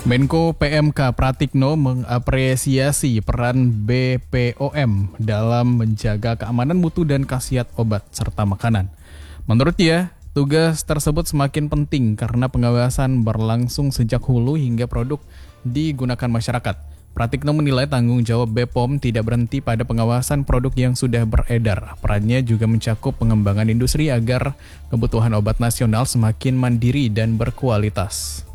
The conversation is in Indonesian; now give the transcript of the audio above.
Menko PMK Pratikno mengapresiasi peran BPOM dalam menjaga keamanan mutu dan khasiat obat serta makanan. Menurut dia, tugas tersebut semakin penting karena pengawasan berlangsung sejak hulu hingga produk digunakan masyarakat. Pratikno menilai tanggung jawab BPOM tidak berhenti pada pengawasan produk yang sudah beredar. Perannya juga mencakup pengembangan industri agar kebutuhan obat nasional semakin mandiri dan berkualitas.